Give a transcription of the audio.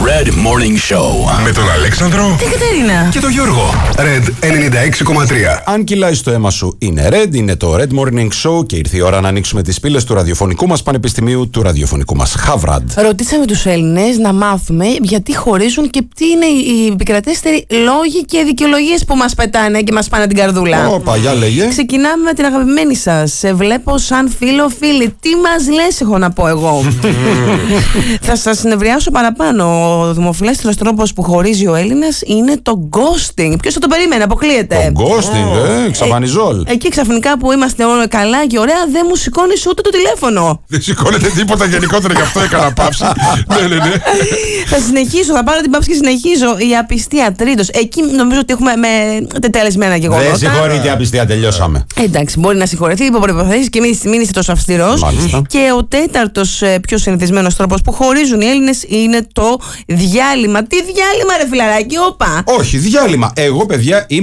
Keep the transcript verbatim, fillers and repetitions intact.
Red Morning Show. Με τον Αλέξανδρο και Κατερίνα και τον Γιώργο. Red ενενήντα έξι κόμμα τρία. Αν κυλάει στο αίμα σου, είναι Red, είναι το Red Morning Show και ήρθε η ώρα να ανοίξουμε τις πύλες του ραδιοφωνικού μας πανεπιστημίου, του ραδιοφωνικού μας Χαβραντ. Ρωτήσαμε τους Έλληνες να μάθουμε γιατί χωρίζουν και τι είναι οι επικρατέστεροι λόγοι και δικαιολογίες που μας πετάνε και μας πάνε την καρδούλα. Ω, παλιά λέγε. Ξεκινάμε με την αγαπημένη σας. Σε βλέπω σαν φίλο φίλη. Τι μας λες, έχω να πω εγώ. Θα σας συνευριάσω παραπάνω. Ο δημοφιλέστερος τρόπος που χωρίζει ο Έλληνας είναι το ghosting. Ποιος θα το περίμενε, αποκλείεται. Το ghosting, ε, εξαφανιζόλ. Ε, εκεί ξαφνικά που είμαστε όλοι καλά και ωραία, δεν μου σηκώνεις ούτε το τηλέφωνο. Δεν σηκώνεται τίποτα γενικότερα, γι' αυτό έκανα παύση. Ναι, ναι, ναι. Θα συνεχίσω, θα πάρω την παύση και συνεχίζω. Η απιστία τρίτος. Εκεί νομίζω ότι έχουμε με τετελεσμένα γεγονότα. Δεν συγχωρείται η απιστία, τελειώσαμε. Εντάξει, μπορεί να συγχωρεθεί υπό προϋποθέσεις και μην, μην είστε τόσο αυστηρός. Μάλιστα. Και ο τέταρτος πιο συνηθισμένος τρόπος που χωρίζουν οι Έλληνες είναι το διάλειμμα. Τι διάλειμμα, ρε φιλαράκι, όπα! Όχι, διάλειμμα. Εγώ, παιδιά,